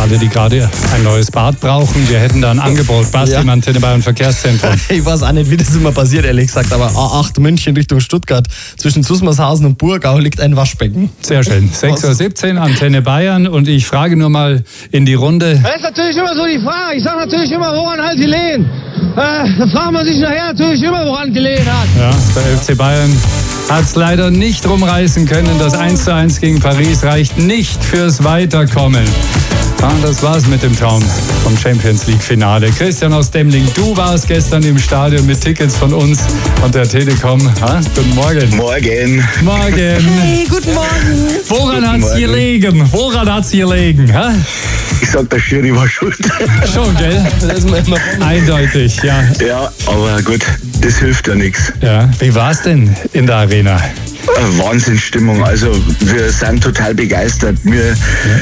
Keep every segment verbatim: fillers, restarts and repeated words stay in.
alle, die gerade ein neues Bad brauchen. Wir hätten da ein Angebot. Basti, ja. Antenne Bayern Verkehrszentrum. Ich weiß auch nicht, wie das immer passiert, ehrlich gesagt, aber A acht München Richtung Stuttgart. Zwischen Susmarshausen und Burgau liegt ein Waschbecken. Sehr schön. sechs Uhr siebzehn, Antenne Bayern. Und ich frage nur mal in die Runde. Das ist natürlich immer so die Frage. Ich sage natürlich immer, woran halt die Lehen? Äh, da fragt man sich nachher natürlich immer, woran die Lehen hat. Ja, der F C Bayern hat es leider nicht rumreißen können. Das eins zu eins gegen Paris reicht nicht fürs Weiterkommen. Ja, das war's mit dem Traum vom Champions League Finale. Christian aus Demling, du warst gestern im Stadion mit Tickets von uns und der Telekom. Ha? Guten Morgen. Morgen. Morgen. Hey, guten Morgen. Woran hat's gelegen? Woran hat's gelegen? Ha? Ich sag, der Schiri war schuld. Schon, gell? Das ist mir immer Eindeutig, ja. Ja, aber gut, das hilft ja nichts. Ja. Wie war's denn in der Arena? Wahnsinnsstimmung. Also wir sind total begeistert. Wir,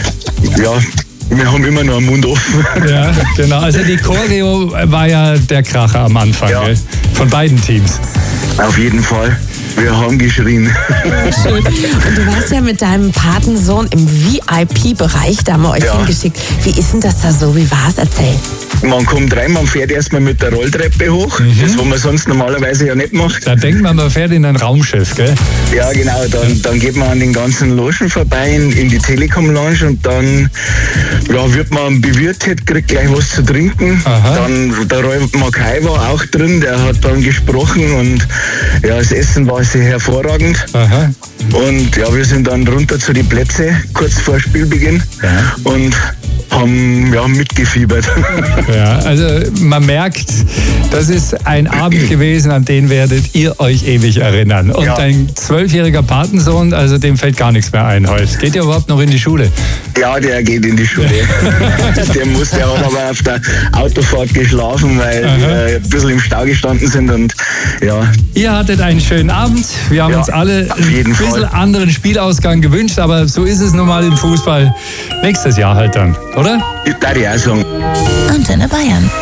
ja, wir haben immer noch einen Mund offen. Ja, genau. Also die Choreo war ja der Kracher am Anfang, ja. Gell? Von beiden Teams. Auf jeden Fall. Wir haben geschrien. Schön. Und du warst ja mit deinem Patensohn im V I P-Bereich, da haben wir euch Ja. hingeschickt. Wie ist denn das da so? Wie war's? Erzähl. Man kommt rein, man fährt erstmal mit der Rolltreppe hoch. Mhm. Das, was man sonst normalerweise ja nicht macht. Da denkt man, man fährt in ein Raumschiff, gell? Ja, genau. Dann, dann geht man an den ganzen Logen vorbei in, in die Telekom-Lounge und dann ja, wird man bewirtet, kriegt gleich was zu trinken. Aha. Dann der Roy Mackay war auch drin, der hat dann gesprochen und ja, das Essen war sehr hervorragend. Aha. Und ja, wir sind dann runter zu den Plätzen, kurz vor Spielbeginn Ja. und haben ja, mitgefiebert. Ja, also man merkt, das ist ein Abend gewesen, an den werdet ihr euch ewig erinnern. Und Ja. dein zwölfjähriger Patensohn, also dem fällt gar nichts mehr ein heute. Geht der überhaupt noch in die Schule? Ja, der geht in die Schule. Der muss, der hat aber auf der Autofahrt geschlafen, weil Aha. wir ein bisschen im Stau gestanden sind und ja. Ihr hattet einen schönen Abend. Wir haben Ja, uns alle auf ein jeden bisschen Fall. anderen Spielausgang gewünscht, aber so ist es nun mal im Fußball. Nächstes Jahr halt dann, oder? Ich darf ich auch sagen. Antenne Bayern.